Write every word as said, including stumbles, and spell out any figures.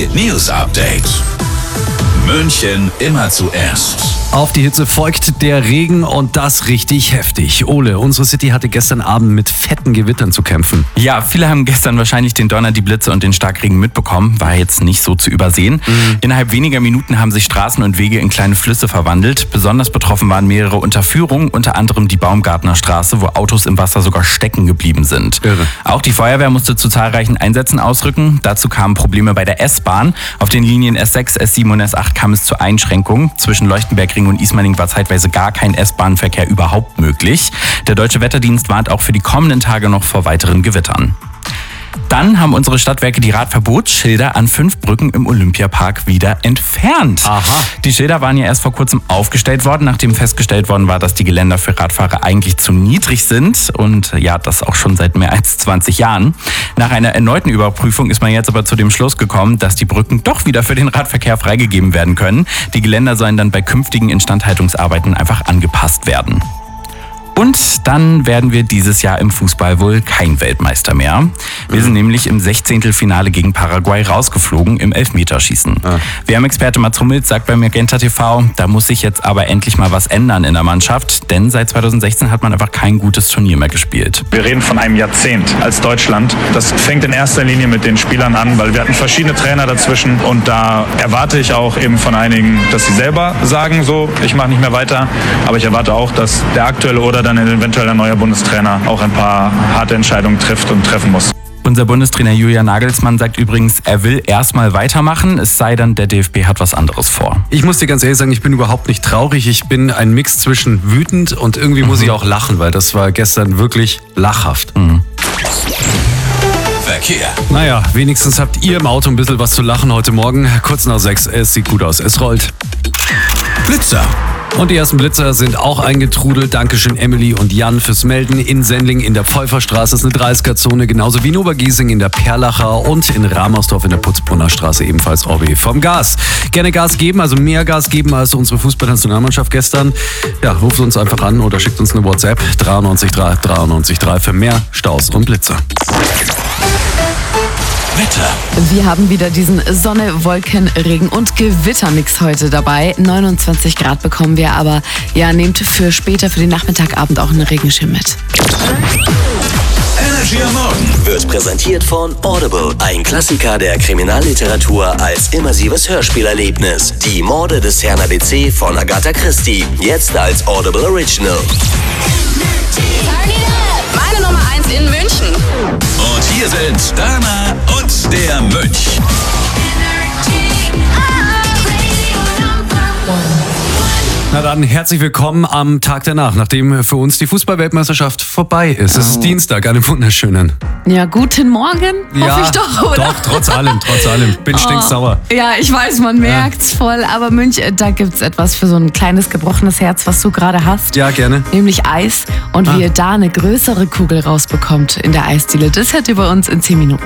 Hit News Update. München immer zuerst. Auf die Hitze folgt der Regen und das richtig heftig. Ole, unsere City hatte gestern Abend mit fetten Gewittern zu kämpfen. Ja, viele haben gestern wahrscheinlich den Donner, die Blitze und den Starkregen mitbekommen. War jetzt nicht so zu übersehen. Mhm. Innerhalb weniger Minuten haben sich Straßen und Wege in kleine Flüsse verwandelt. Besonders betroffen waren mehrere Unterführungen, unter anderem die Baumgartner Straße, wo Autos im Wasser sogar stecken geblieben sind. Irre. Auch die Feuerwehr musste zu zahlreichen Einsätzen ausrücken. Dazu kamen Probleme bei der S-Bahn. Auf den Linien S sechs, S sieben und S acht kam es zu Einschränkungen. Zwischen Leuchtenbergring und Ismaning war zeitweise gar kein S-Bahn-Verkehr überhaupt möglich. Der Deutsche Wetterdienst warnt auch für die kommenden Tage noch vor weiteren Gewittern. Dann haben unsere Stadtwerke die Radverbotsschilder an fünf Brücken im Olympiapark wieder entfernt. Aha. Die Schilder waren ja erst vor kurzem aufgestellt worden, nachdem festgestellt worden war, dass die Geländer für Radfahrer eigentlich zu niedrig sind. Und ja, das auch schon seit mehr als zwanzig Jahren. Nach einer erneuten Überprüfung ist man jetzt aber zu dem Schluss gekommen, dass die Brücken doch wieder für den Radverkehr freigegeben werden können. Die Geländer sollen dann bei künftigen Instandhaltungsarbeiten einfach angepasst werden. Und dann werden wir dieses Jahr im Fußball wohl kein Weltmeister mehr. Wir sind nämlich im Sechzehntelfinale gegen Paraguay rausgeflogen im Elfmeterschießen. Ja. W M-Experte Mats Hummels sagt bei Magenta T V, da muss sich jetzt aber endlich mal was ändern in der Mannschaft, denn seit zweitausendsechzehn hat man einfach kein gutes Turnier mehr gespielt. Wir reden von einem Jahrzehnt als Deutschland. Das fängt in erster Linie mit den Spielern an, weil wir hatten verschiedene Trainer dazwischen und da erwarte ich auch eben von einigen, dass sie selber sagen, so, ich mache nicht mehr weiter, aber ich erwarte auch, dass der aktuelle oder dann eventuell ein neuer Bundestrainer auch ein paar harte Entscheidungen trifft und treffen muss. Unser Bundestrainer Julian Nagelsmann sagt übrigens, er will erstmal weitermachen, es sei denn, der D F B hat was anderes vor. Ich muss dir ganz ehrlich sagen, ich bin überhaupt nicht traurig. Ich bin ein Mix zwischen wütend und irgendwie muss ich auch lachen, weil das war gestern wirklich lachhaft. Mhm. Verkehr. Naja, wenigstens habt ihr im Auto ein bisschen was zu lachen heute Morgen. Kurz nach sechs, es sieht gut aus, es rollt. Blitzer. Und die ersten Blitzer sind auch eingetrudelt. Dankeschön Emily und Jan fürs Melden. In Sendling in der Pfeuferstraße ist eine dreißiger-Zone, genauso wie in Obergiesing in der Perlacher und in Ramersdorf in der Putzbrunner Straße ebenfalls Orbi vom Gas. Gerne Gas geben, also mehr Gas geben als unsere Fußballnationalmannschaft gestern. Ja, ruft uns einfach an oder schickt uns eine WhatsApp dreiundneunzig drei dreiundneunzig drei für mehr Staus und Blitzer. Wetter. Wir haben wieder diesen Sonne, Wolken, Regen und Gewittermix heute dabei. neunundzwanzig Grad bekommen wir, aber ja, nehmt für später, für den Nachmittagabend auch einen Regenschirm mit. Energy am Morgen Wird präsentiert von Audible, ein Klassiker der Kriminalliteratur als immersives Hörspielerlebnis. Die Morde des Herrn A B C von Agatha Christie, jetzt als Audible Original. Meine Nummer eins in München. und hier sind Dana und der Mönch. Na dann, herzlich willkommen am Tag danach, nachdem für uns die Fußball-Weltmeisterschaft vorbei ist. Es ist Dienstag, einen wunderschönen. Ja, guten Morgen, hoffe ich doch, oder? Doch, trotz allem, trotz allem. Bin stinksauer. Ja, ich weiß, man merkt's voll, aber Münch, da gibt's etwas für so ein kleines gebrochenes Herz, was du gerade hast. Ja, gerne. Nämlich Eis und Ah. wie ihr da eine größere Kugel rausbekommt in der Eisdiele. Das hört ihr bei uns in zehn Minuten.